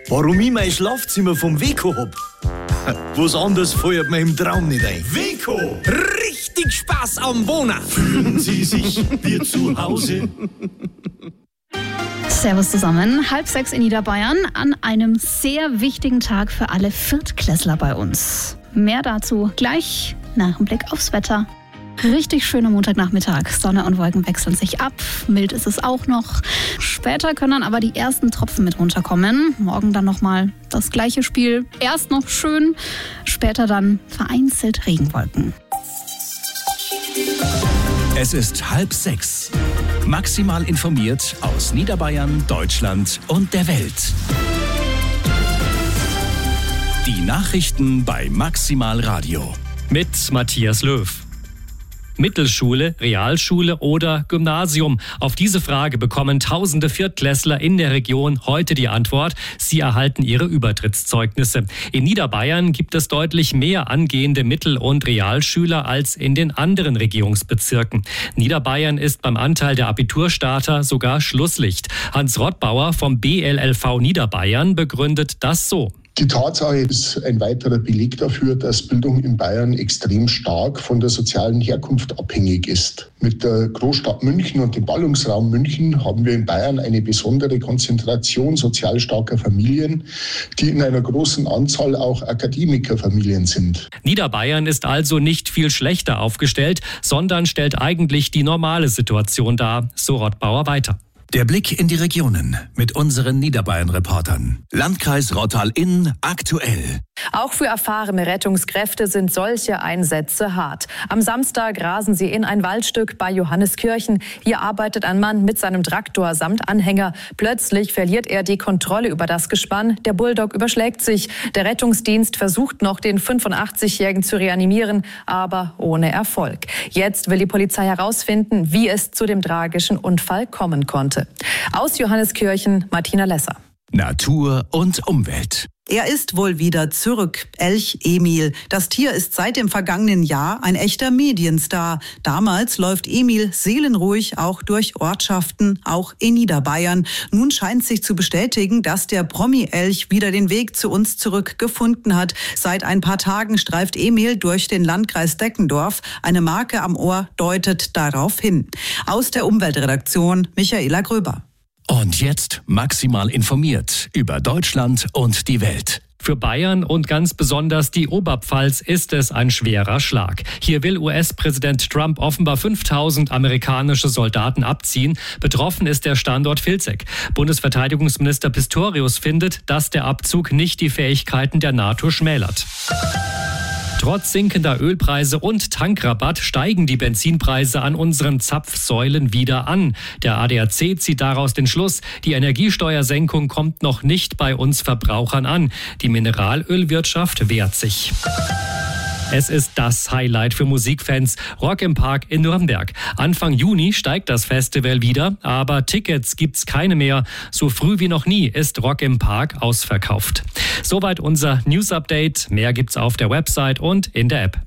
Warum ich mein Schlafzimmer vom Weco hab? Was anderes fällt mir im Traum nicht ein. Weco, Richtig Spaß am Wohnen. fühlen Sie sich wie zu Hause? Servus zusammen, 5:30 in Niederbayern an einem sehr wichtigen Tag für alle Viertklässler bei uns. Mehr dazu gleich nach dem Blick aufs Wetter. Richtig schöner Montagnachmittag. Sonne und Wolken wechseln sich ab. Mild ist es auch noch. Später können dann aber die ersten Tropfen mit runterkommen. Morgen dann nochmal das gleiche Spiel. Erst noch schön, später dann vereinzelt Regenwolken. Es ist 5:30. Maximal informiert aus Niederbayern, Deutschland und der Welt. Die Nachrichten bei Maximal Radio. Mit Matthias Löw. Mittelschule, Realschule oder Gymnasium? Auf diese Frage bekommen tausende Viertklässler in der Region heute die Antwort. Sie erhalten ihre Übertrittszeugnisse. In Niederbayern gibt es deutlich mehr angehende Mittel- und Realschüler als in den anderen Regierungsbezirken. Niederbayern ist beim Anteil der Abiturstarter sogar Schlusslicht. Hans Rottbauer vom BLLV Niederbayern begründet das so. Die Tatsache ist ein weiterer Beleg dafür, dass Bildung in Bayern extrem stark von der sozialen Herkunft abhängig ist. Mit der Großstadt München und dem Ballungsraum München haben wir in Bayern eine besondere Konzentration sozial starker Familien, die in einer großen Anzahl auch Akademikerfamilien sind. Niederbayern ist also nicht viel schlechter aufgestellt, sondern stellt eigentlich die normale Situation dar, so Rottbauer weiter. Der Blick in die Regionen mit unseren Niederbayern-Reportern. Landkreis Rottal-Inn aktuell. Auch für erfahrene Rettungskräfte sind solche Einsätze hart. Am Samstag rasen sie in ein Waldstück bei Johanneskirchen. Hier arbeitet ein Mann mit seinem Traktor samt Anhänger. Plötzlich verliert er die Kontrolle über das Gespann. Der Bulldog überschlägt sich. Der Rettungsdienst versucht noch, den 85-Jährigen zu reanimieren, aber ohne Erfolg. Jetzt will die Polizei herausfinden, wie es zu dem tragischen Unfall kommen konnte. Aus Johanneskirchen, Martina Lesser. Natur und Umwelt. Er ist wohl wieder zurück. Elch Emil. Das Tier ist seit dem vergangenen Jahr ein echter Medienstar. Damals läuft Emil seelenruhig auch durch Ortschaften, auch in Niederbayern. Nun scheint sich zu bestätigen, dass der Promi-Elch wieder den Weg zu uns zurückgefunden hat. Seit ein paar Tagen streift Emil durch den Landkreis Deckendorf. Eine Marke am Ohr deutet darauf hin. Aus der Umweltredaktion Michaela Gröber. Und jetzt maximal informiert über Deutschland und die Welt. Für Bayern und ganz besonders die Oberpfalz ist es ein schwerer Schlag. Hier will US-Präsident Trump offenbar 5000 amerikanische Soldaten abziehen. Betroffen ist der Standort Vilseck. Bundesverteidigungsminister Pistorius findet, dass der Abzug nicht die Fähigkeiten der NATO schmälert. Trotz sinkender Ölpreise und Tankrabatt steigen die Benzinpreise an unseren Zapfsäulen wieder an. Der ADAC zieht daraus den Schluss, die Energiesteuersenkung kommt noch nicht bei uns Verbrauchern an. Die Mineralölwirtschaft wehrt sich. Es ist das Highlight für Musikfans, Rock im Park in Nürnberg. Anfang Juni steigt das Festival wieder, aber Tickets gibt's keine mehr. So früh wie noch nie ist Rock im Park ausverkauft. Soweit unser News-Update. Mehr gibt's auf der Website und in der App.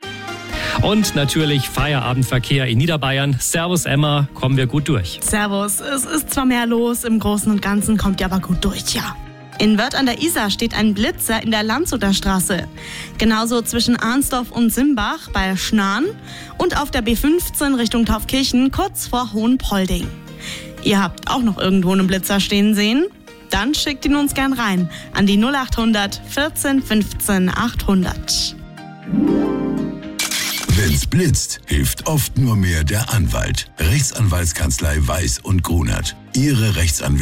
Und natürlich Feierabendverkehr in Niederbayern. Servus Emma, kommen wir gut durch? Servus, es ist zwar mehr los, im Großen und Ganzen kommt ihr aber gut durch, ja. In Wörth an der Isar steht ein Blitzer in der Landshuter Straße. Genauso zwischen Arnsdorf und Simbach bei Schnarn und auf der B15 Richtung Taufkirchen kurz vor Hohenpolding. Ihr habt auch noch irgendwo einen Blitzer stehen sehen? Dann schickt ihn uns gern rein an die 0800 14 15 800. Wenn's blitzt, hilft oft nur mehr der Anwalt. Rechtsanwaltskanzlei Weiß und Grunert. Ihre Rechtsanwälte